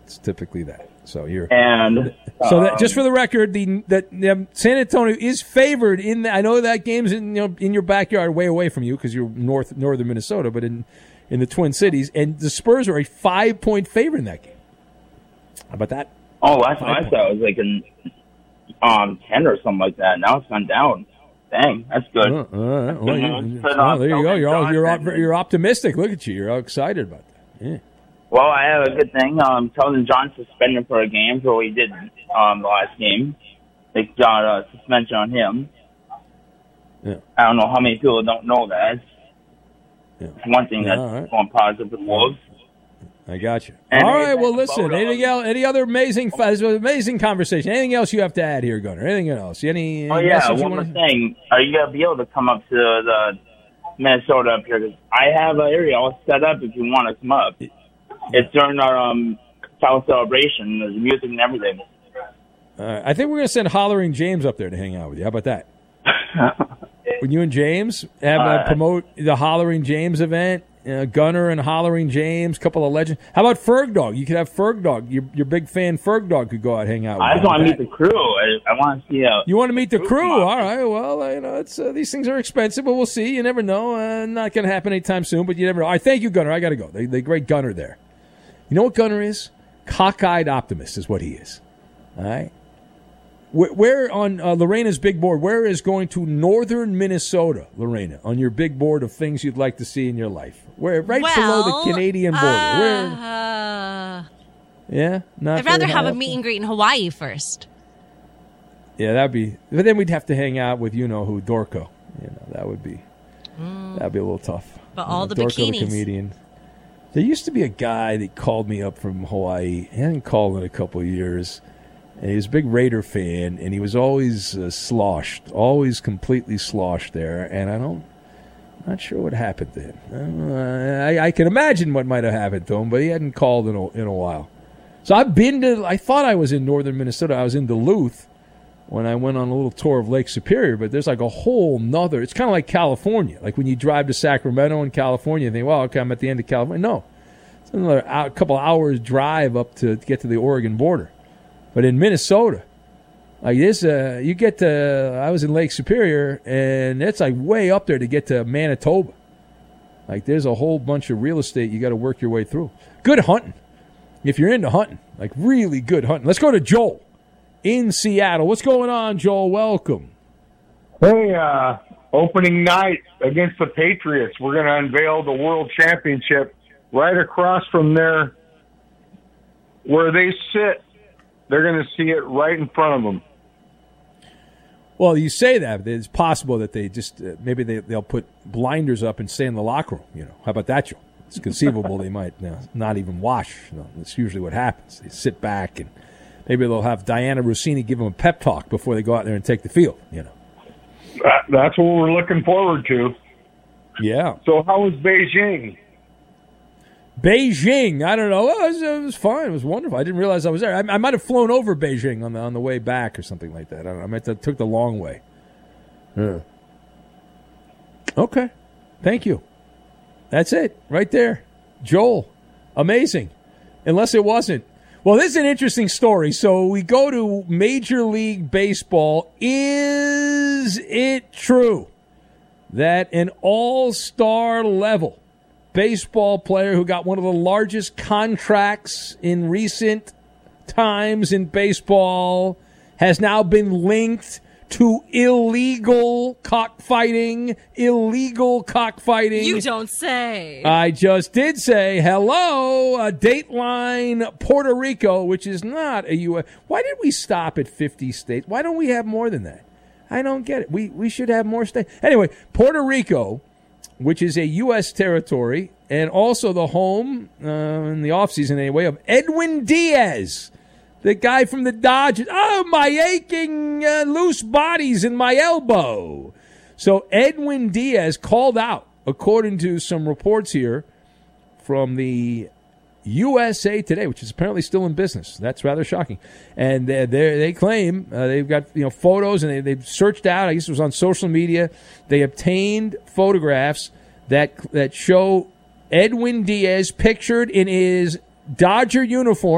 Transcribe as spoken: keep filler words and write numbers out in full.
It's typically that. So you're and so um, that, just for the record, the that um, San Antonio is favored in. The, I know that game's in you know in your backyard, way away from you because you're north northern Minnesota, but in in the Twin Cities, and the Spurs are a five point favorite in that game. How about that? Oh, I thought I thought it was like in um ten or something like that. Now it's gone down. Dang, that's good. Uh, all right. Well, you, oh, there you go. You're all, you're all, you're optimistic. Look at you. You're all excited about that. Yeah. Well, I have a good thing. Um, Keldon John suspended for a game for what he did um, the last game. They got a suspension on him. Yeah. I don't know how many people don't know that. Yeah. It's one thing Yeah, that's right. going positive for the Wolves. I got you. And all they- right. Well, listen. Bodo- Anything else? Any other amazing, this was an amazing conversation? Anything else you have to add here, Gunnar? Anything else? Any? Oh any yeah, message you one more wanna- thing. Are you gonna be able to come up to the Minnesota up here? 'Cause I have an area all set up if you want to come up. It's during our um South celebration. There's music and everything. All right. I think we're going to send Hollering James up there to hang out with you. How about that? When you and James have uh, Uh, promote the Hollering James event, uh, Gunner and Hollering James, couple of legends. How about Ferg Dog? You could have Ferg Dog. Your your big fan Ferg Dog could go out and hang out with I you. just How want to about meet the crew. I, I want to see uh You want to meet the crew? come up. All right. Well, uh, you know, it's uh, these things are expensive, but we'll see. You never know. Uh, not going to happen anytime soon, but you never know. All right, thank you, Gunner. I got to go. The, the great Gunner there. You know what Gunner is? Cockeyed optimist is what he is. All right. Where, where on uh, Lorena's big board? Where is going to northern Minnesota, Lorena, on your big board of things you'd like to see in your life? Where right well, below the Canadian border? Uh, Where? uh, Yeah, not. I'd rather very have high a up meet there? and greet in Hawaii first. Yeah, that'd be. But then we'd have to hang out with you know who Dorco. You know that would be. That'd be a little tough. But You all know, the Dorco, bikinis. the comedian. There used to be a guy that called me up from Hawaii. He hadn't called in a couple of years. And he was a big Raider fan, and he was always uh, sloshed, always completely sloshed there. And I don't, not sure what happened to him. I, don't know. I, I can imagine what might have happened to him, but he hadn't called in a, in a while. So I've been to. I thought I was in northern Minnesota. I was in Duluth when I went on a little tour of Lake Superior, but there's like a whole nother. It's kind of like California. Like when you drive to Sacramento in California, you think, well, okay, I'm at the end of California. No, it's another hour, couple hours drive up to get to the Oregon border. But in Minnesota, like this, uh, you get to, I was in Lake Superior, and it's like way up there to get to Manitoba. Like there's a whole bunch of real estate you got to work your way through. Good hunting. If you're into hunting, like really good hunting. Let's go to Joel in Seattle. What's going on, Joel? Welcome. Hey, uh, opening night against the Patriots. We're going to unveil the World Championship right across from there where they sit. They're going to see it right in front of them. Well, you say that, but it's possible that they just, uh, maybe they, they'll put blinders up and stay in the locker room. You know, how about that, Joe? It's conceivable they might you know, not even wash. You know, that's usually what happens. They sit back, and maybe they'll have Diana Rossini give them a pep talk before they go out there and take the field, you know. That, that's what we're looking forward to. Yeah. So how was Beijing? Beijing, I don't know. Well, it, was, it was fine. It was wonderful. I didn't realize I was there. I, I might have flown over Beijing on the on the way back or something like that. I don't know. I meant to, took the long way. Yeah. Okay. Thank you. That's it. Right there. Joel. Amazing. Unless it wasn't. Well, this is an interesting story. So we go to Major League Baseball. Is it true that an all-star level baseball player who got one of the largest contracts in recent times in baseball has now been linked to illegal cockfighting, illegal cockfighting? You don't say. I just did say hello, uh, Dateline Puerto Rico, which is not a U S Why did we stop at fifty states? Why don't we have more than that? I don't get it. We we should have more states. Anyway, Puerto Rico, which is a U S territory and also the home, uh, in the offseason anyway, of Edwin Diaz, the guy from the Dodgers. Oh, my aching uh, loose bodies in my elbow. So Edwin Diaz called out, according to some reports here from the U S A Today, which is apparently still in business. That's rather shocking. And they they claim uh, they've got you know photos, and they, they've searched out, I guess it was on social media, they obtained photographs that that show Edwin Diaz pictured in his Dodger uniform